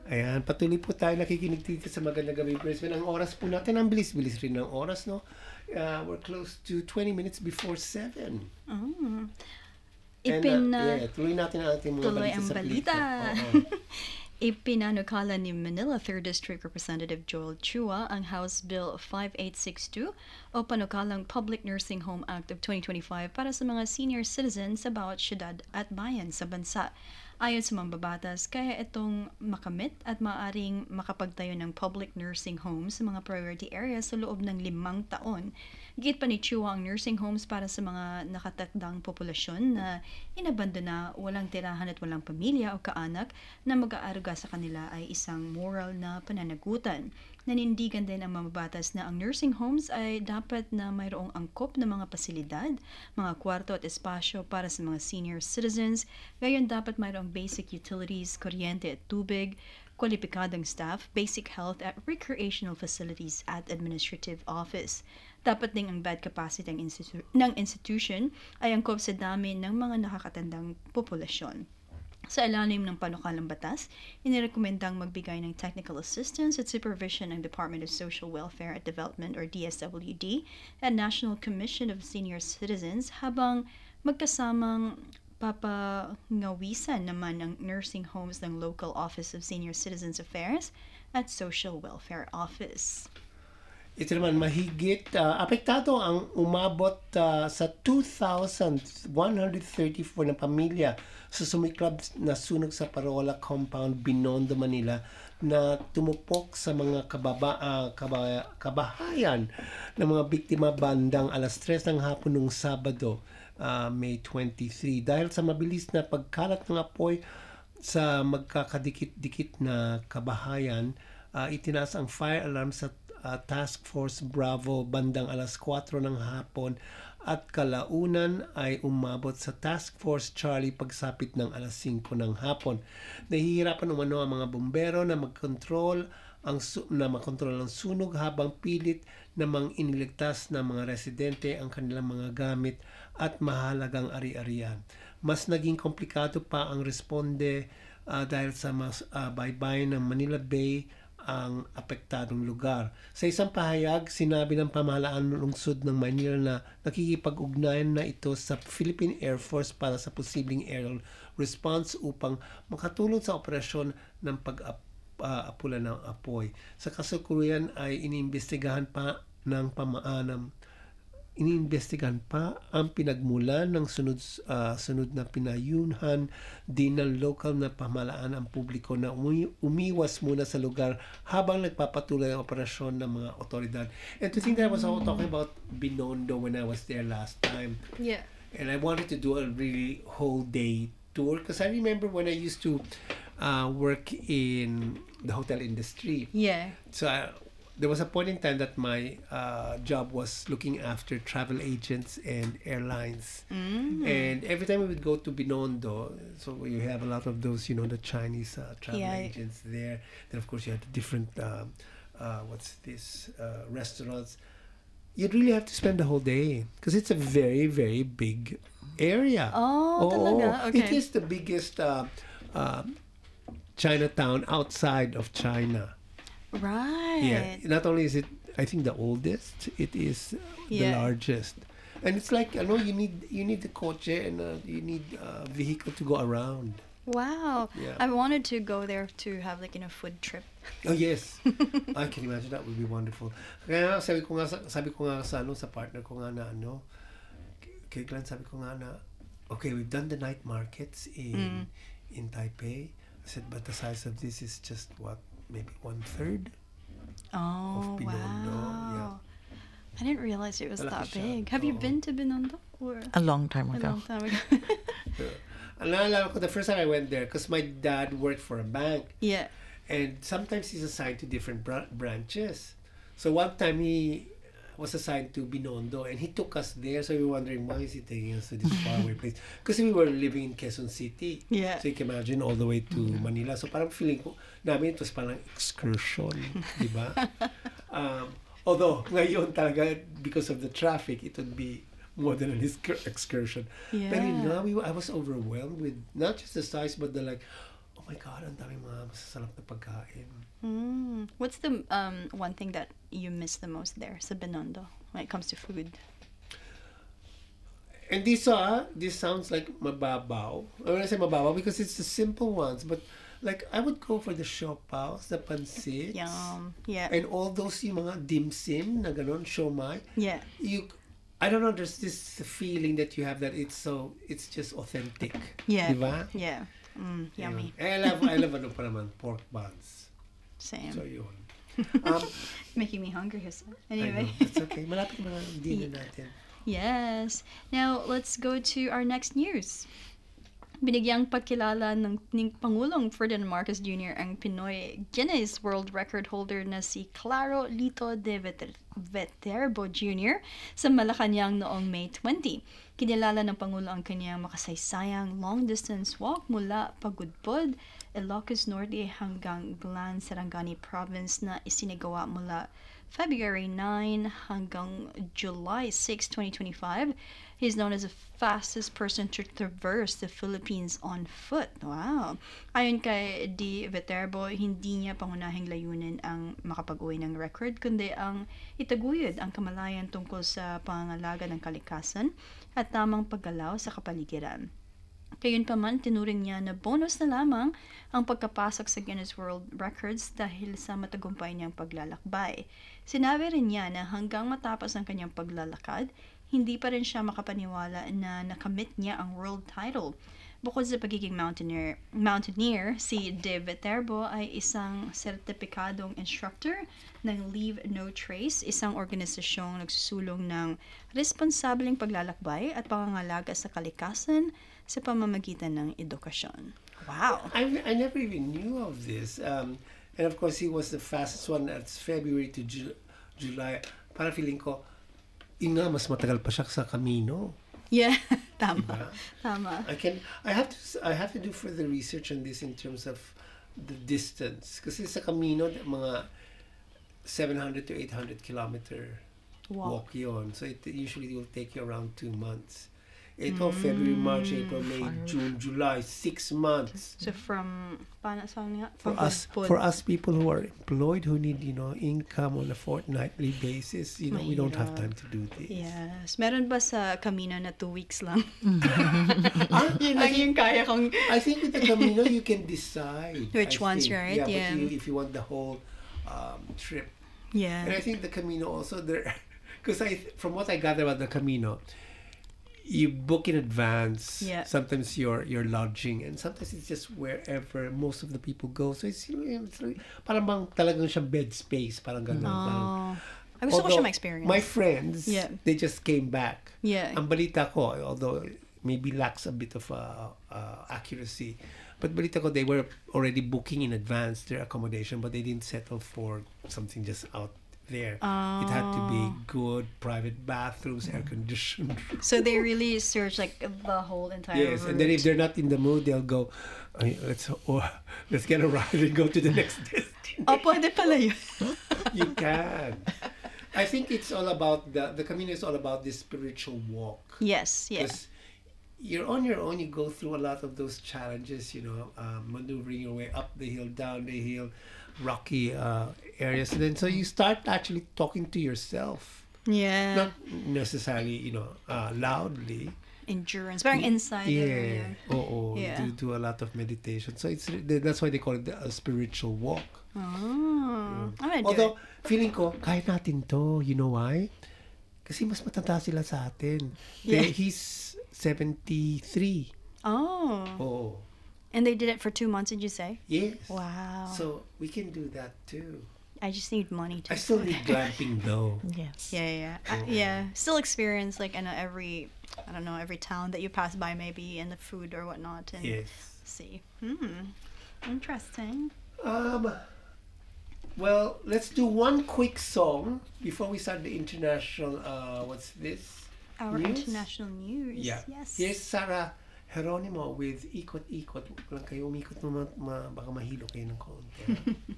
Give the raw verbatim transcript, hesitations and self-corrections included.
Ayan, patuloy po tayo nakikinig dito sa Magandang Gabi Brisbane. Ang oras po natin, ang bilis-bilis rin ng oras, no? Uh, we're close to twenty minutes before seven. Mm. Ipin, And, uh, yeah, tuloy natin ang ating mga tuloy balita ang sa balita. Ipinanukala ni Manila third District Representative Joel Chua ang House Bill five eight six two o panukalang Public Nursing Home Act of twenty twenty-five para sa mga senior citizens sa bawat syudad at bayan sa bansa. Ayon sa mambabatas, kaya itong makamit at maaaring makapagtayo ng public nursing homes sa mga priority areas sa loob ng limang taon. Git pa ni Chua ang nursing homes para sa mga nakatakdang populasyon na inabandona, walang tirahan at walang pamilya o kaanak na mag-aaruga sa kanila ay isang moral na pananagutan. Nanindigan din ang mamabatas na ang nursing homes ay dapat na mayroong angkop na mga pasilidad, mga kwarto at espasyo para sa mga senior citizens. Gayon dapat mayroong basic utilities, kuryente at tubig, kwalipikadong staff, basic health at recreational facilities at administrative office. Dapat ding ang bed capacity ng, institu- ng institution ay angkop sa dami ng mga nakakatandang populasyon. Sa ilalim ng panukalang batas, inirekomendang magbigay ng technical assistance at supervision ng Department of Social Welfare and Development or D S W D at National Commission of Senior Citizens habang magkasamang papangawisan naman ng nursing homes ng Local Office of Senior Citizens Affairs at Social Welfare Office. Ito naman, mahigit, uh, apektado ang umabot uh, sa two thousand one hundred thirty-four na pamilya sa sumiklab na sunog sa Parola Compound, Binondo, Manila na tumupok sa mga kababa, uh, kaba, kabahayan ng mga biktima bandang alas tres ng hapon noong Sabado, uh, May twenty-third. Dahil sa mabilis na pagkalat ng apoy sa magkakadikit-dikit na kabahayan, uh, itinaas ang fire alarm sa Uh, Task Force Bravo bandang alas kwatro ng hapon at kalaunan ay umabot sa Task Force Charlie pagsapit ng alas singko ng hapon. Nahihirapan umano ang mga bumbero na mag-control ang su- na makontrol ang sunog habang pilit namang iniligtas ng mga residente ang kanilang mga gamit at mahalagang ari-arian. Mas naging komplikado pa ang responde uh, dahil sa mas uh, baybayin ng Manila Bay ang apektadong lugar. Sa isang pahayag, sinabi ng pamahalaan ng lungsod ng Manila na nakikipag-ugnayan na ito sa Philippine Air Force para sa posibleng aerial response upang makatulong sa operasyon ng pag-apula uh, ng apoy. Sa kasalukuyan ay iniimbestigahan pa ng pamaanam iniimbestigahan pa ang pinagmulan ng sunod, uh, sunod na pinayunhan din ng local na pamahalaan ang publiko na umi- umiwas muna sa lugar habang nagpapatuloy ang operasyon ng mga otoridad. And to think that I was all talking about Binondo when I was there last time. Yeah. And I wanted to do a really whole day tour because I remember when I used to uh, work in the hotel industry. Yeah. So I, there was a point in time that my uh, job was looking after travel agents and airlines. Mm-hmm. And every time we would go to Binondo, so you have a lot of those, you know, the Chinese uh, travel Yeah. agents there. Then, of course, you have the different, um, uh, what's this, uh, restaurants. You'd really have to spend the whole day because it's a very, very big area. Oh, talaga? Okay. It is the biggest uh, uh, Chinatown outside of China. Right. Yeah, not only is it, I think, the oldest, it is Yeah. the largest. And it's like, I know you need you need the coche and uh, you need a vehicle to go around. Wow. Yeah. I wanted to go there to have like, you know, food trip. Oh yes, I can imagine that would be wonderful. Kaya sabi ko nga sa- sabi ko nga sa ano sa partner ko nga na ano, kay Glenn, sabi ko nga na, okay, we've done the night markets in in Taipei. I said, but the size of this is just what, maybe one third. Oh, Binondo, wow. yeah. I didn't realize it was Malaki that siya. big. Have you Oo. been to Binondo? Or A long time a ago. long time ago? And naalala ko the first time I went there because my dad worked for a bank. Yeah. And sometimes he's assigned to different bra- branches. So one time he was assigned to Binondo and he took us there. So we were wondering, why is he taking us to this faraway place? Because we were living in Quezon City. Yeah. So you can imagine all the way to Manila. So parang feeling ko, namin it was parang excursion. Di ba? Um, although ngayon talaga, because of the traffic, it would be more than an excur- excursion. Yeah. But you know, we, I was overwhelmed with not just the size, but the like, oh my God, ang daming mga masasarap na pagkain. Mm. What's the um one thing that you miss the most there sa Binondo when it comes to food? And this, uh, this sounds like mababaw. I want to say mababaw because it's the simple ones, but like I would go for the siopaws, the pancit, Yum. Yeah. and all those yung mga dim sim na ganon, siomai. Yeah. You, I don't know. There's this feeling that you have that it's so it's just authentic. Yeah. Diba? Yeah. Mm, yummy. I love I love ano pa naman, pork buns. Same. So yun. Um, Making me hungry, Jose. I know, Anyway. it's okay. Malapit na mga dinner natin. Yes. Now, let's go to our next news. Binigyang pagkilala ng, ng Pangulong Ferdinand Marcos Junior ang Pinoy Guinness World Record holder na si Claro Lito de Veter- Viterbo Junior sa Malacanang noong May twentieth. Kinilala ng Pangulo ang kanyang makasaysayang long-distance walk mula Pagudpod, Ilocos Norte hanggang Glan, Sarangani Province na isinagawa mula February ninth hanggang July sixth, twenty twenty-five. He's known as the fastest person to traverse the Philippines on foot. Wow! Ayon kay Di Viterbo, hindi niya pangunahing layunin ang makapag-uwi ng record, kundi ang itaguyod ang kamalayan tungkol sa pangangalaga ng kalikasan at tamang paggalaw sa kapaligiran. Gayunpaman, tinuring niya na bonus na lamang ang pagkapasok sa Guinness World Records dahil sa matagumpay niyang paglalakbay. Sinabi rin niya na hanggang matapos ang kanyang paglalakad, hindi pa rin siya makapaniwala na nakamit niya ang world title. Bukod sa pagiging mountaineer, mountaineer si De Viterbo ay isang sertipikadong instructor ng Leave No Trace, isang organisasyong nagsusulong ng responsableng paglalakbay at pangangalaga sa kalikasan sa pamamagitan ng edukasyon. Wow! I, I never even knew of this. Um, and of course, he was the fastest one. That's February to Ju- July. Parang feeling ko, yun nga, mas matagal pa siya sa Camino. Yeah, tama. Diba? Tama. I can, I have to, I have to do further research on this in terms of the distance. Kasi sa Camino, mga seven hundred to eight hundred kilometer Wow. walk yun. So it usually will take you around two months. Ito, February, March, April, May, June, July, six months. So from, paano saan nga? For From us, Pagpud. for us people who are employed, who need, you know, income on a fortnightly basis, you know, we don't have time to do this. Yes. Meron ba sa Camino na two weeks lang? Ah, Yun I lang yung kaya kong... I think with the Camino, you can decide. Which I ones, think. right? Yeah, Yeah. but you, if you want the whole um, trip. Yeah. And I think the Camino also, there, because I, from what I gather about the Camino, you book in advance. Yeah. Sometimes your your lodging, and sometimes it's just wherever most of the people go. So it's, you know, it's like, parang bang talagang siyang bed space, parang ganun. Parang, Oh. I gusto ko siya ma-experience. my friends, Yeah. they just came back. Yeah. Ang balita ko, although maybe lacks a bit of uh, uh, accuracy, but balita ko, they were already booking in advance their accommodation, but they didn't settle for something just out there. It had to be good private bathrooms, air conditioned. So they really search like the whole entire Yes, route. and then if they're not in the mood, they'll go, "Ay, let's oh, let's get a ride and go to the next destination." Oh, pwede pala yun. You can. I think it's all about the the Camino is all about this spiritual walk. Yes, yeah. Because you're on your own, you go through a lot of those challenges, you know, um, maneuvering your way up the hill, down the hill, rocky uh, areas, and then so you start actually talking to yourself, Yeah. not necessarily, you know, uh, loudly. Endurance. Parang inside. Yeah. Yeah. Oh, oh. Yeah. Do, do a lot of meditation. So it's that's why they call it a spiritual walk. Oh. I'm gonna do Although it. feeling ko kaya natin to, you know why? Kasi mas matanda sila sa atin. Yeah. They- He's seventy-three. Oh. Oh. And they did it for two months, did you say? Yes. Wow. So we can do that too. I just need money to I still go need there. glamping though. Yes. Yeah, yeah, yeah. I- yeah. Still experience like I know every, I don't know, every town that you pass by maybe and the food or whatnot and Yes. see. Hmm. Interesting. Um. Well, let's do one quick song before we start the international. Uh, what's this? Our News? international news. Yeah. Yes. Here's Sarah Geronimo with Ikot Ikot. Huwag lang kayo umikot, ma, ma, baka mahilo kayo ng konti.